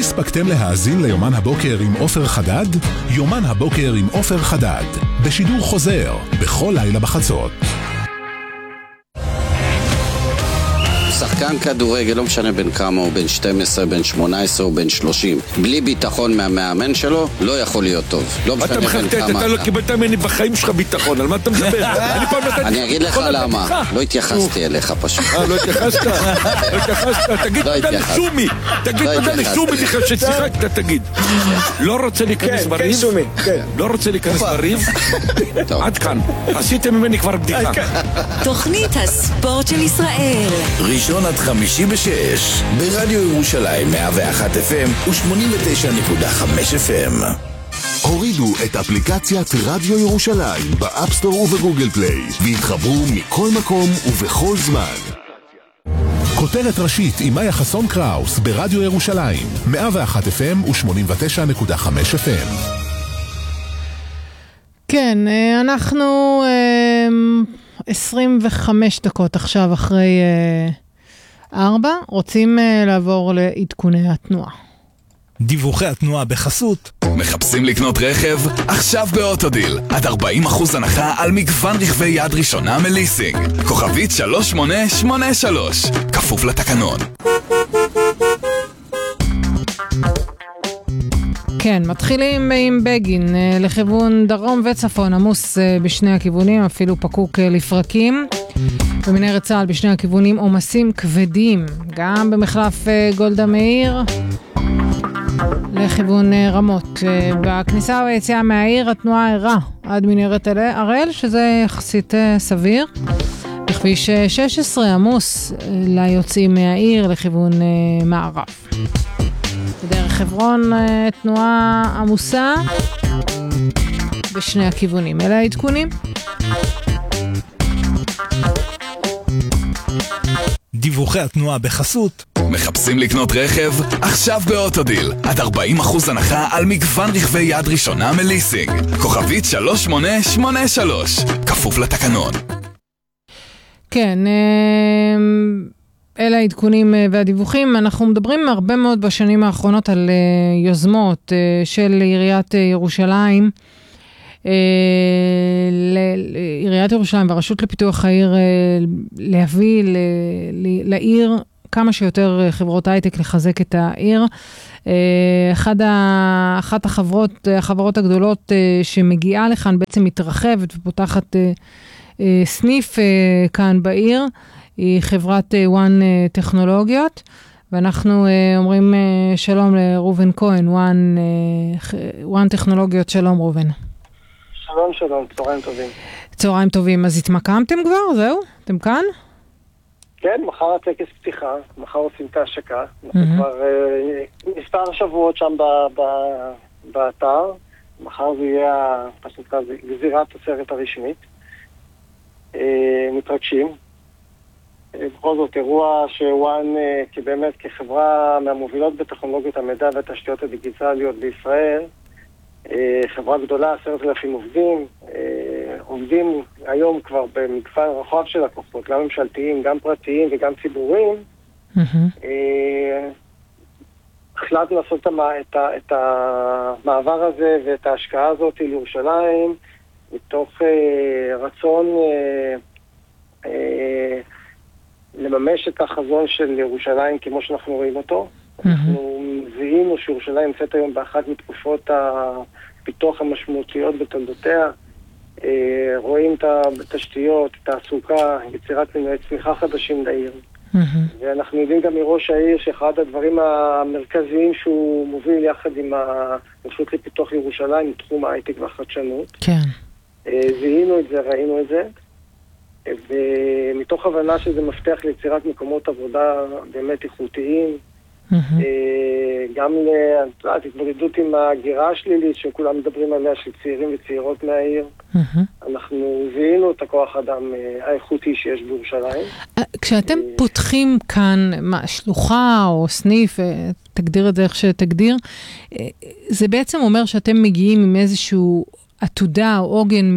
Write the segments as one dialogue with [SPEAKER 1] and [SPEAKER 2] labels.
[SPEAKER 1] הספקתם להאזין ליומן הבוקר עם עופר חדד? יומן הבוקר עם עופר חדד, בשידור חוזר, בכל לילה בחצות.
[SPEAKER 2] שחקן כדורגל, לא משנה בין כמה, הוא בין 12, בין 18 או בין 30, בלי ביטחון מהמאמן שלו, לא יכול להיות טוב. לא משנה בין כמה.
[SPEAKER 3] אתה לא קיבלת ממני בחיים שלך ביטחון, על מה אתה מדבר?
[SPEAKER 2] אני אגיד לך למה, לא התייחסתי אליך פשוט.
[SPEAKER 3] לא התייחסת? לא התייחסת, תגיד תודה לשומי. תגיד תודה לשומי בכלל ששיחקת, תגיד. לא רוצה להיכנס בריב? לא רוצה להיכנס בריב? עד כאן. עשיתם ממני כבר בדיחה.
[SPEAKER 4] תוכנית הספורט של ישראל.
[SPEAKER 5] ראשון עד חמישי ב-6, ברדיו ירושלים 101 FM ו-89.5 FM.
[SPEAKER 6] הורידו את אפליקציית רדיו ירושלים באפסטור ובגוגל פליי, והתחברו מכל מקום ובכל זמן.
[SPEAKER 1] כותרת ראשית עם מאיה חסון קראוס ברדיו ירושלים 101 FM ו-89.5 FM.
[SPEAKER 7] כן, אנחנו 25 דקות עכשיו אחרי 4, רוצים לעבור לעדכוני התנועה.
[SPEAKER 8] דיווחי התנועה בחסות.
[SPEAKER 5] מחפשים לקנות רכב? עכשיו באוטודיל. עד 40% הנחה על מגוון רכבי יד ראשונה מליסינג. כוכבית 3883. כפוף לתקנון.
[SPEAKER 7] כן, מתחילים עם בגין לכיוון דרום וצפון, עמוס בשני הכיוונים, אפילו פקוק לפרקים. במנהרת צה"ל בשני הכיוונים עומסים כבדים, גם במחלף גולדה מאיר לכיוון רמות. בכניסה והיציאה מהעיר התנועה ערה עד מנהרת הראל, שזה יחסית סביר. בכביש 16 עמוס ליוצאים מהעיר לכיוון מערב. בדרך חברון תנועה עמוסה בשני הכיוונים. אלה העדכונים.
[SPEAKER 8] דיווחי התנועה בחסות.
[SPEAKER 5] מחפשים לקנות רכב? עכשיו באוטודיל. עד 40% הנחה על מגוון רכבי יד ראשונה מליסינג. כוכבית 3883. כפוף לתקנון.
[SPEAKER 7] כן, אלה העדכונים והדיווחים. אנחנו מדברים הרבה מאוד בשנים האחרונות על יוזמות של עיריית ירושלים, לעיריית ירושלים והרשות לפיתוח העיר, להביא לעיר כמה שיותר חברות הייטק, לחזק את העיר. אחת החברות הגדולות שמגיעה לכאן בעצם מתרחבת ופותחת סניף כאן בעיר, היא חברת וואן טכנולוגיות, ואנחנו אומרים שלום לרובן כהן, וואן טכנולוגיות. שלום רובן.
[SPEAKER 9] שלום, צהריים טובים.
[SPEAKER 7] צהריים טובים, אז התמקמתם כבר? זהו? אתם כאן?
[SPEAKER 9] כן, מחר הטקס פתיחה, מחר עושים את ההשקה. אנחנו כבר מספר שבועות שם באתר, מחר זה יהיה גזירת הסרט הרשמית. מתרגשים. בכל זאת אירוע שוואן באמת כחברה מהמובילות בטכנולוגיות המידע והתשתיות הדיגיטליות בישראל, חברה גדולה, 10,000 עובדים, עובדים היום כבר במגוון רחב של לקוחות, גם ממשלתיים, גם פרטיים וגם ציבוריים. החלטנו לעשות את המעבר הזה ואת ההשקעה הזאת לירושלים מתוך רצון לממש את החזון של ירושלים כמו שאנחנו רואים אותו. אנחנו זיהינו שירושלים נמצאת היום באחת מתקופות הפיתוח המשמעותיות בתולדותיה. רואים את התשתיות, תעסוקה, יצירת מנועי צמיחה חדשים לעיר. ואנחנו יודעים גם מראש העיר שאחד הדברים המרכזיים שהוא מוביל יחד עם הרשות לפיתוח ירושלים, תחום ההייטק והחדשנות.
[SPEAKER 7] כן.
[SPEAKER 9] זיהינו את זה, ראינו את זה. ומתוך הבנה שזה מפתח ליצירת מקומות עבודה באמת איכותיים, גם להתמודדות עם ההגירה השלילית שכולם מדברים עליה, של צעירים וצעירות מהעיר. אנחנו זיהינו את הכוח אדם האיכותי שיש בירושלים.
[SPEAKER 7] כשאתם פותחים כאן שלוחה או סניף, תגדיר את זה איך שתגדיר, זה בעצם אומר שאתם מגיעים עם איזשהו עתודה או עוגן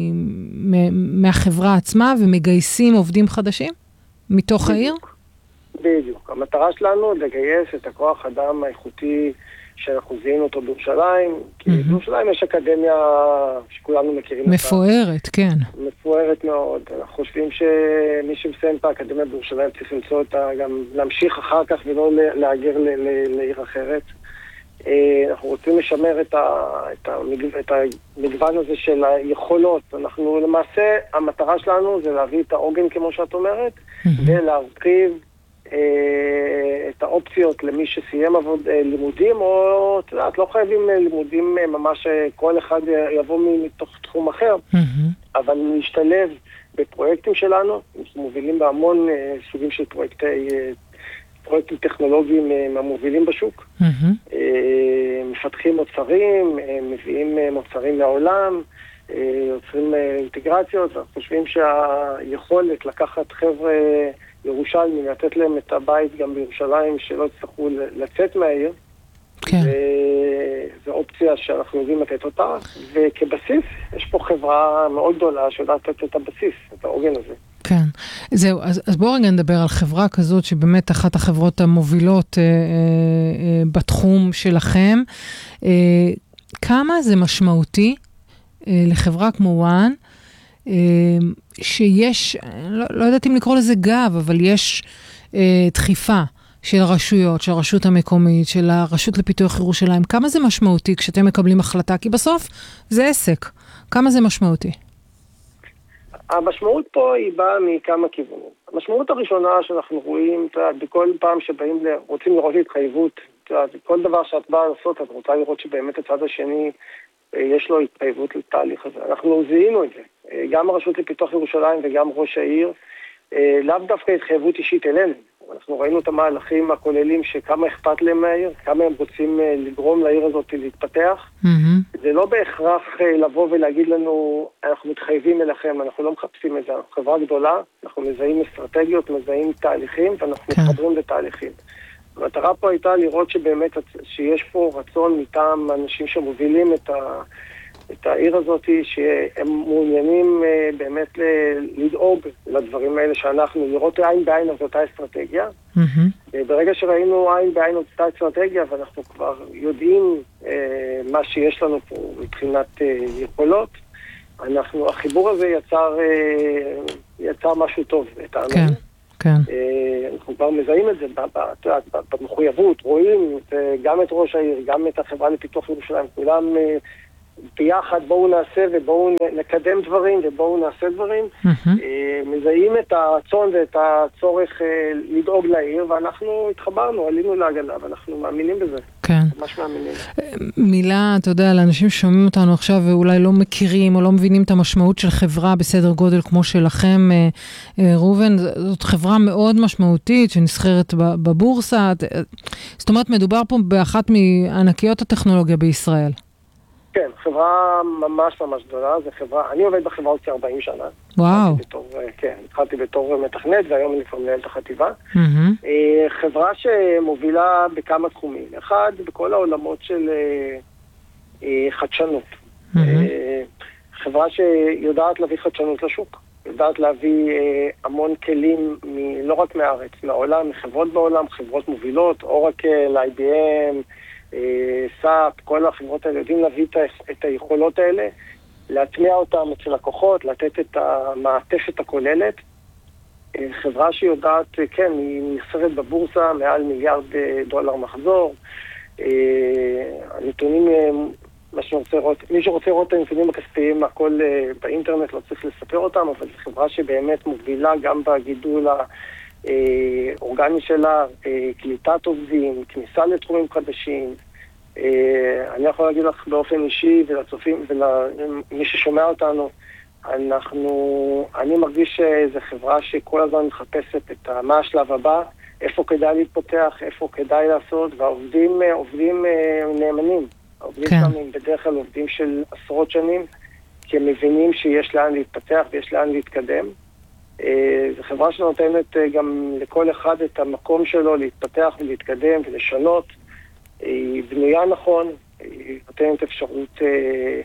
[SPEAKER 7] מהחברה עצמה ומגייסים עובדים חדשים מתוך העיר?
[SPEAKER 9] בדיוק. המטרה שלנו לגייס את הכוח אדם האיכותי שאנחנו זיהינו אותו בירושלים, כי בירושלים יש אקדמיה שכולנו מכירים אותה.
[SPEAKER 7] מפוארת, כן.
[SPEAKER 9] מפוארת מאוד. אנחנו חושבים שמי שמסיים את האקדמיה בירושלים צריך למצוא אותה, גם להמשיך אחר כך ולא להגר לעיר אחרת. אנחנו רוצים לשמר את המגוון הזה של היכולות. אנחנו למעשה, המטרה שלנו זה להביא את העוגן כמו שאת אומרת, ולהרחיב את האופציות למי שסיים לימודים, או את לא חייבים לימודים ממש כל אחד יבוא מתוך תחום אחר, אבל להשתלב בפרויקטים שלנו, אנחנו מובילים בהמון סוגים של פרויקטים טכנולוגיים המובילים בשוק, מפתחים מוצרים, מביאים מוצרים לעולם, יוצרים אינטגרציות, ואנחנו חושבים שהיכולת לקחת חבר'ה ירושלמים, לתת להם את הבית גם בירושלים, שלא יצטרכו לצאת מהעיר, זו אופציה שאנחנו יודעים לתת אותה, וכבסיס יש פה חברה מאוד גדולה שיודעת לתת את הבסיס, את העוגן הזה.
[SPEAKER 7] כן, זהו, אז בואו רגע נדבר על חברה כזאת שבאמת אחת החברות המובילות בתחום שלכם. כמה זה משמעותי לחברה כמו וואן, שיש, לא יודעת אם לקרוא לזה גב, אבל יש דחיפה של הרשויות, של הרשות המקומית, של הרשות לפיתוח ירושלים. כמה זה משמעותי כשאתם מקבלים החלטה? כי בסוף זה עסק. כמה זה משמעותי?
[SPEAKER 9] המשמעות פה היא באה מכמה כיוונים. המשמעות הראשונה שאנחנו רואים, בכל פעם שבאים רוצים לראות התחייבות, כל דבר שאת באה לעשות, את רוצה לראות שבאמת הצד השני יש לו התחייבות לתהליך הזה. אנחנו זיהינו את זה. גם הרשות לפיתוח ירושלים וגם ראש העיר, לאו דווקא התחייבות אישית אלינו. אנחנו ראינו את המהלכים הכוללים שכמה אכפת להם מהעיר, כמה הם רוצים לגרום לעיר הזאת להתפתח. זה לא בהכרח לבוא ולהגיד לנו, אנחנו מתחייבים אליכם, אנחנו לא מחפשים את זה. אנחנו חברה גדולה, אנחנו מזהים אסטרטגיות, מזהים תהליכים, ואנחנו מתחברים לתהליכים. המטרה פה הייתה לראות שבאמת שיש פה רצון מטעם אנשים שמובילים את העיר הזאת, שהם מעוניינים באמת לדאוג לדברים האלה שאנחנו, לראות עין בעין את אותה אסטרטגיה. ברגע שראינו עין בעין את אותה אסטרטגיה, ואנחנו כבר יודעים מה שיש לנו פה מבחינת יכולות, החיבור הזה יצר משהו טוב לטעמנו.
[SPEAKER 7] כן.
[SPEAKER 9] אנחנו כבר מזהים את זה במחויבות, רואים גם את ראש העיר, גם את החברה לפיתוח ירושלים, כולם ביחד בואו נעשה ובואו נקדם דברים ובואו נעשה דברים, מזהים את הרצון ואת הצורך לדאוג לעיר, ואנחנו התחברנו, עלינו לעגלה, ואנחנו מאמינים בזה.
[SPEAKER 7] כן.
[SPEAKER 9] ממש מאמינים.
[SPEAKER 7] מילה, אתה יודע, לאנשים ששומעים אותנו עכשיו ואולי לא מכירים או לא מבינים את המשמעות של חברה בסדר גודל כמו שלכם, ראובן, זאת חברה מאוד משמעותית שנסחרת בבורסה. זאת אומרת, מדובר פה באחת מענקיות הטכנולוגיה בישראל.
[SPEAKER 9] כן, חברה ממש ממש גדולה, זו חברה, אני עובד בחברה עוד 40 שנה.
[SPEAKER 7] וואו.
[SPEAKER 9] כן, התחלתי בתור מתכנת, והיום אני כבר מנהל את החטיבה. חברה שמובילה בכמה תחומים. אחד, בכל העולמות של חדשנות. חברה שיודעת להביא חדשנות לשוק. יודעת להביא המון כלים, לא רק מהארץ, מהעולם, מחברות בעולם, חברות מובילות, אורקל, IBM, סאפ, כל החברות האלה יודעים להביא את היכולות האלה, להטמיע אותם אצל לקוחות, לתת את המעטפת הכוללת. חברה שיודעת, כן, היא נסחרת בבורסה, מעל $1 מיליארד מחזור. הנתונים, מי שרוצה לראות את הנתונים הכספיים, הכל באינטרנט, לא צריך לספר אותם, אבל זו חברה שבאמת מובילה גם בגידול אורגני שלה, קליטת עובדים, כניסה לתחומים חדשים. אני יכול להגיד לך באופן אישי ולצופים ולמי ששומע אותנו, אני מרגיש שזו חברה שכל הזמן מחפשת את מה השלב הבא, איפה כדאי להתפתח, איפה כדאי לעשות, והעובדים עובדים נאמנים. העובדים שלנו בדרך כלל עובדים של עשרות שנים, כי הם מבינים שיש לאן להתפתח ויש לאן להתקדם. זו חברה שנותנת גם לכל אחד את המקום שלו להתפתח ולהתקדם ולשנות. היא בנויה נכון, היא נותנת אפשרות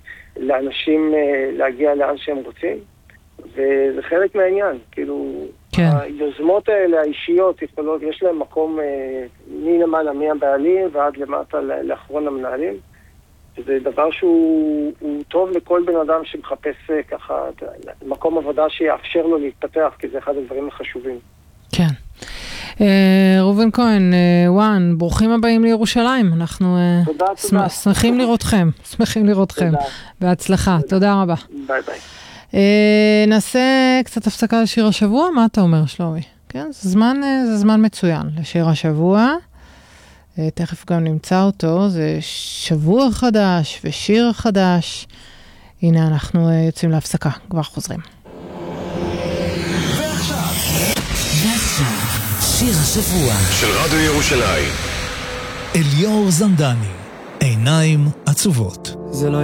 [SPEAKER 9] לאנשים להגיע לאן שהם רוצים, וזה חלק מהעניין. כאילו,
[SPEAKER 7] כן.
[SPEAKER 9] היוזמות האלה, האישיות, יכולות, יש להם מקום מלמעלה מהבעלים ועד למטה לאחרון המנהלים. זה דבר שהוא טוב לכל בן אדם שמחפש ככה מקום עבודה שיאפשר לו להתפתח, כי זה אחד הדברים החשובים.
[SPEAKER 7] כן. ראובן כהן, וואן, ברוכים הבאים לירושלים. אנחנו שמחים לראותכם. שמחים לראותכם. בהצלחה. תודה רבה.
[SPEAKER 9] ביי ביי.
[SPEAKER 7] נעשה קצת הפסקה לשיר השבוע. מה אתה אומר, שלומי? כן, זה זמן מצוין לשיר השבוע. תכף גם נמצא אותו. זה שבוע חדש ושיר חדש. הנה אנחנו יוצאים להפסקה. כבר חוזרים.
[SPEAKER 10] שיר השבוע
[SPEAKER 6] של רדיו ירושלים.
[SPEAKER 8] אליאור זנדני, עיניים עצובות.
[SPEAKER 10] זה לא